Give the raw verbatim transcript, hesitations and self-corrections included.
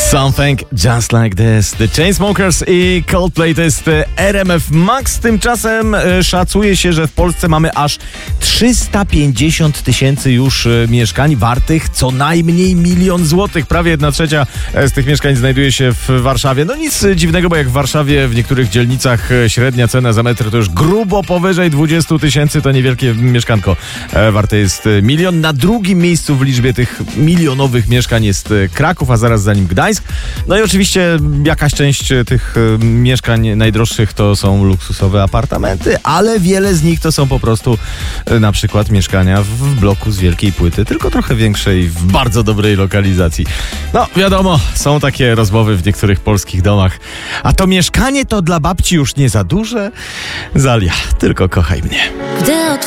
Something Just Like This. The Chainsmokers i Coldplay to jest R M F Max. Tymczasem e, szacuje się, że w Polsce mamy aż trzysta pięćdziesiąt tysięcy już e, mieszkań wartych co najmniej milion złotych. Prawie jedna trzecia z tych mieszkań znajduje się w Warszawie. No nic dziwnego, bo jak w Warszawie w niektórych dzielnicach e, średnia cena za metr to już grubo powyżej dwadzieścia tysięcy, to niewielkie mieszkanko e, warte jest milion. Na drugim miejscu w liczbie tych milionowych mieszkań jest Kraków, a zaraz za nim Gdańsk. No i oczywiście jakaś część tych y, mieszkań najdroższych to są luksusowe apartamenty, ale wiele z nich to są po prostu y, na przykład mieszkania w, w bloku z wielkiej płyty, tylko trochę większej, w bardzo dobrej lokalizacji. No wiadomo, są takie rozmowy w niektórych polskich domach. A to mieszkanie to dla babci już nie za duże? Zalia, tylko kochaj mnie. Gdy